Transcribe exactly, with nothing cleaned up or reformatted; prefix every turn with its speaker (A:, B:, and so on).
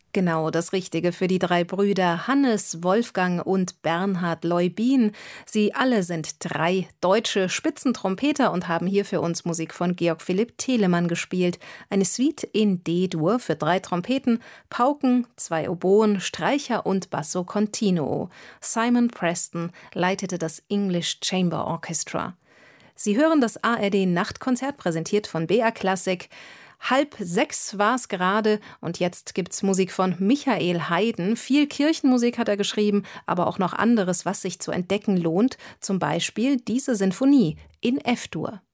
A: Genau, das Richtige für die drei Brüder Hannes, Wolfgang und Bernhard Leubin. Sie alle sind drei deutsche Spitzentrompeter und haben hier für uns Musik von Georg Philipp Telemann gespielt. Eine Suite in D-Dur für drei Trompeten, Pauken, zwei Oboen, Streicher und Basso Continuo. Simon Preston leitete das English Chamber Orchestra. Sie hören das A R D-Nachtkonzert, präsentiert von B R Klassik. Halb sechs war es gerade und jetzt gibt's Musik von Michael Haydn. Viel Kirchenmusik hat er geschrieben, aber auch noch anderes, was sich zu entdecken lohnt. Zum Beispiel diese Sinfonie in F-Dur.